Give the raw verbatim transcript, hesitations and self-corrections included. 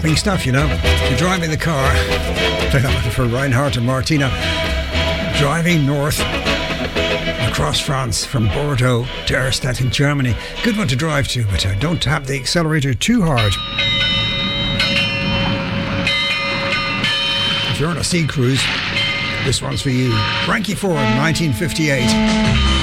exciting stuff, you know. If you're driving the car, play that one for Reinhardt and Martina, driving north across France from Bordeaux to Erstadt in Germany. Good one to drive to, but uh, don't tap the accelerator too hard. If you're on a sea cruise, this one's for you. Frankie Ford, nineteen fifty-eight.